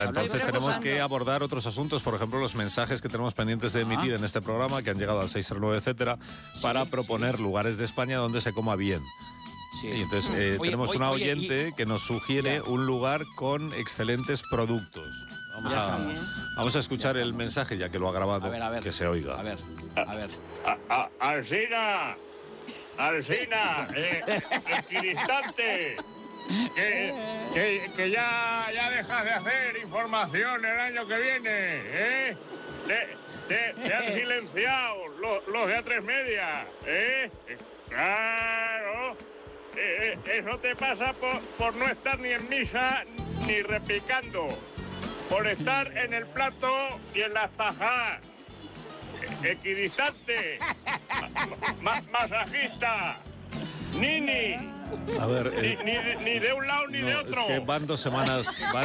Entonces tenemos que abordar otros asuntos, por ejemplo, los mensajes que tenemos pendientes de emitir en este programa, que han llegado al 639, etcétera, para proponer lugares de España donde se coma bien. Sí. Y entonces tenemos una oyente que nos sugiere un lugar con excelentes productos. Vamos a escuchar el mensaje, ya que lo ha grabado, a ver, que se oiga. A ver. Alsina, equidistante, que ya dejas de hacer información el año que viene, ¿eh? Te han silenciado los de A3 Media, ¿eh? Claro, eso te pasa por no estar ni en misa ni repicando, por estar en el plato y en las tajas. Equidistante, masajista, nini. A ver, ni de un lado ni de otro. Es que van dos semanas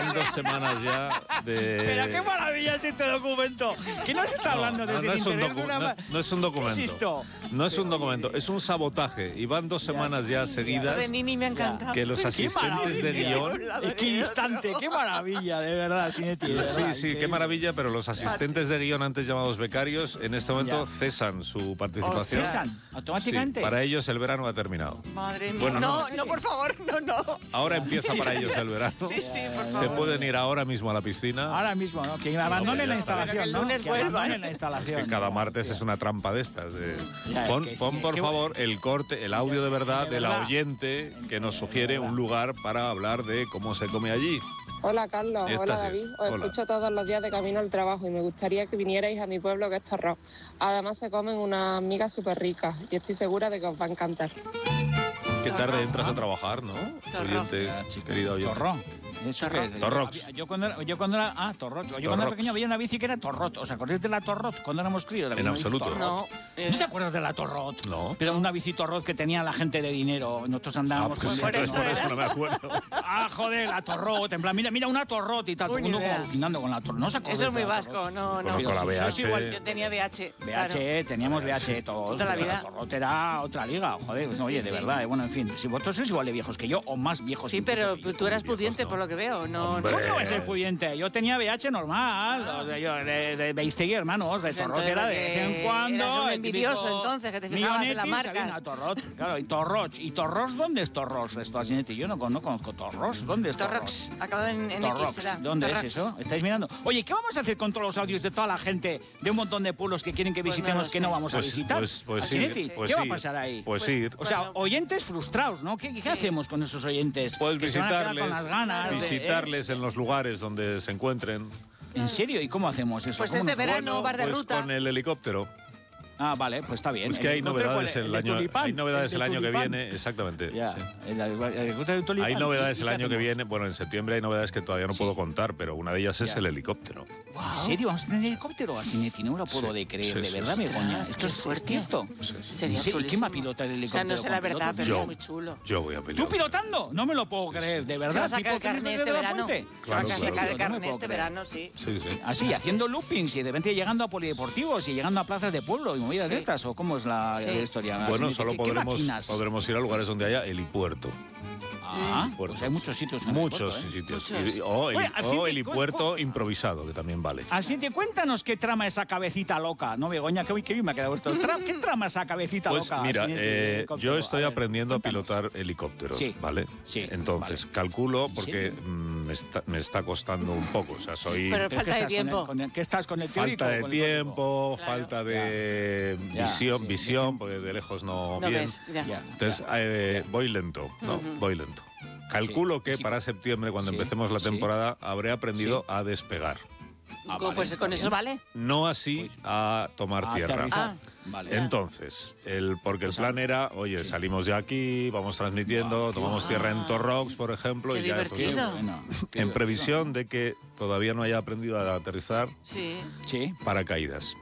ya de... Pero qué maravilla es este documento. ¿Qué nos está hablando desde el interior de una... No es un documento. ¿Qué es esto? No es un documento, es un sabotaje. Y van 2 semanas ya seguidas. De Nini me ha encantado. Que los asistentes de guión... Equidistante, qué maravilla, de verdad, Sinetti. Sí, qué maravilla, pero los asistentes de guión, antes llamados becarios, en este momento cesan su participación. ¿Cesan? ¿Automáticamente? Sí, para ellos el verano ha terminado. Madre mía. Bueno, no, por favor, no. Ahora empieza para ellos el verano. Sí, por favor. Se pueden ir ahora mismo a la piscina. Ahora mismo, ¿no? Que abandonen la instalación, ¿no? lunes Que vuelvan. abandonen la instalación. Que cada martes es una trampa de estas. Pon por favor el corte, el audio de verdad de la oyente que nos sugiere un lugar para hablar de cómo se come allí. Hola Carlos, hola David, os Hola. escucho todos los días de camino al trabajo y me gustaría que vinierais a mi pueblo, que es Torrós. Además se comen unas migas súper ricas y estoy segura de que os va a encantar. Qué tarde entras a trabajar, ¿no? Oyente, querida oyente. Torrón. Eso que Torrox. Yo cuando era Torrox. Yo cuando era pequeño había una bici que era Torrot. ¿Os acordáis de la Torrot cuando éramos críos? En absoluto. No. ¿No te acuerdas de la Torrot? No. Pero una bici Torrot que tenía la gente de dinero. Nosotros andábamos Pues con entonces por eso no me acuerdo. joder, la Torrot. En plan, mira una Torrot y tal. Todo el mundo como idea. alucinando con la Torrot. ¿No os acordáis? Eso es muy de la vasco, Torrot? no. Conozco la Yo VH. soy igual, yo tenía VH. VH, teníamos VH todos. Toda la vida. La Torrot era otra liga, joder. Oye, de verdad, bueno, en fin. Si vosotros sois igual de viejos que yo o más viejos. Sí, incluso pero tú eras pudiente por lo que veo, no. Hombre. ¿Cómo no va a ser pudiente? Yo tenía VH normal, de Beistegui, hermanos, de Torrot Entonces, era de vez en cuando. eras un el envidioso, típico entonces, que te fijabas en las Mionetis, había marcas. una Torrot, claro, y Torroch. ¿Y Torros dónde es Torros? Esto así, yo no conozco Torros. ¿Dónde es Torros? Torrox, acabado en X, Torrox. será. ¿Dónde Torrox. es eso? ¿Estáis mirando? Oye, ¿qué vamos a hacer con todos los audios de toda la gente de un montón de pueblos que quieren que Pues visitemos no lo que no sé. vamos a visitar? Pues Asinetti, sí, pues ¿qué va a sí. pasar ahí? Pues ir. O sea, oyentes frustrados, ¿no? ¿Qué hacemos con esos oyentes? Puedes Que se van a quedar visitarles, con las ganas de- visitarles en los lugares donde se encuentren. ¿En serio? ¿Y cómo hacemos eso? Pues ¿Cómo este nos- verano bar de Pues ruta. con el helicóptero. Ah, vale, pues está bien. Es que hay novedades el año de que tulipán. viene, exactamente. Ya, Sí. el tulipán. Hay novedades ¿Y el qué año que hacemos? viene. Bueno, en septiembre hay novedades que todavía no Sí. puedo contar, pero una de ellas es Ya. el helicóptero. ¿En serio? ¿Vamos a tener helicóptero? Asinetti, no me lo puedo Sí, de creer. sí, de sí, verdad, sí. Begoña. Ostras, Esto qué es fuerte. cierto. Sería ¿Y quién va a chulísimo. pilotar el O sea, helicóptero? no sé la con verdad, pilotos? pero Yo. es muy chulo. Yo voy a ¿Tú pilotar. pilotando? No me lo puedo creer, de Se verdad. va a sacar el Tipo Felipe carnet este de la verano. Fuente. Se va a Claro, sacar claro. el No me carnet puedo este creer. verano, sí. Sí, sí. Así, haciendo loopings y de repente llegando a polideportivos y llegando a plazas de pueblo y movidas de estas, ¿o cómo es la Sí. historia? Bueno, Asinetti? solo ¿Qué máquinas? podremos ir a lugares donde haya helipuerto. Ah, pues hay muchos sitios. en el Muchos puerto, ¿eh? sitios. Muchos. Oye, así O te- helipuerto improvisado, que también vale. Asinetti, cuéntanos qué trama esa cabecita loca, ¿no, Begoña? Qué bien me ha quedado esto. ¿Qué trama esa cabecita Pues loca? mira, Asinetti, helicóptero? yo estoy A ver, aprendiendo a cuéntanos. pilotar helicópteros, Sí. ¿vale? Sí, Entonces, vale. calculo ¿En porque serio? me está costando un poco. O sea, soy... Pero ¿Pero falta qué de estás tiempo. ¿Qué estás con el teórico Falta o de con el código? tiempo, Claro. falta de Ya, visión, sí. porque de lejos no, No bien. ves, ya. Ya. Entonces, voy lento, ¿no? Voy lento. Calculo que Sí. para septiembre, cuando Sí. empecemos la Sí. temporada, habré aprendido a despegar. Ah, Pues vale, con eso está vale. No así a tomar tierra. aterrizar. Ah. Vale. Entonces, porque el Pues, plan era, oye, sí. salimos de aquí, vamos transmitiendo, tomamos tierra en Torrox, por ejemplo, Qué y ya pues, divertido. Bueno, qué en divertido. previsión de que todavía no haya aprendido a aterrizar, Sí. Sí. paracaídas.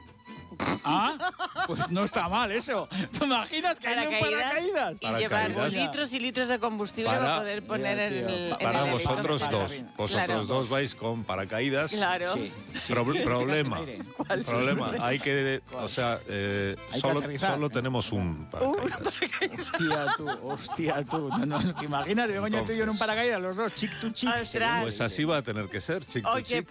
Ah, pues no está mal eso. ¿Te imaginas que hay un paracaídas? Y llevar Paracaídas. litros y litros de combustible para poder poner en Mira, el. tío, en Para el vosotros helicóptero. dos. Vosotros Claro. dos vais con paracaídas. Claro. Sí. Problema. Te quedas en aire. Problema. Hay que, o sea, que solo aterrizar. tenemos un paracaídas. Hostia tú. No, ¿te imaginas? Begoña tú y yo en un paracaídas, los dos, chic to chic. Ostras. Pues así va a tener que ser, chico. Oye,